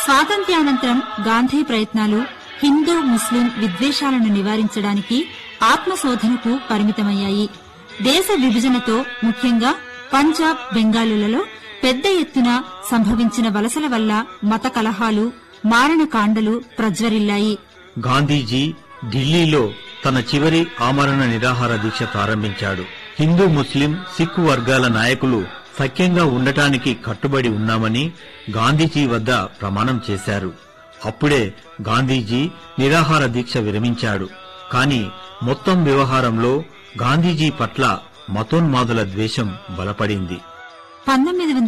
స్వాతంత్ర్యానంతరం గాంధీ ప్రయత్నాలు హిందూ ముస్లిం విద్వేషాలను నివారించడానికి ఆత్మశోధనకు పరిమితమయ్యాయి. దేశ విభజనతో ముఖ్యంగా పంజాబ్, బెంగాలులలో పెద్ద ఎత్తున సంభవించిన వలసల వల్ల మత కలహాలు, మారణకాండలు ప్రజ్వరిల్లాయి. గాంధీజీ ఢిల్లీలో తన చివరి ఆమరణ నిరాహార దీక్ష ప్రారంభించాడు. హిందూ, ముస్లిం, సిక్కు వర్గాల నాయకులు సఖ్యంగా ఉండటానికి కట్టుబడి ఉన్నామని గాంధీజీ వద్ద ప్రమాణం చేశారు. అప్పుడే గాంధీజీ నిరాహార దీక్ష విరమించాడు. కాని మొత్తం వ్యవహారంలో గాంధీజీ పట్ల మతోన్మాదుల ద్వేషం బలపడింది.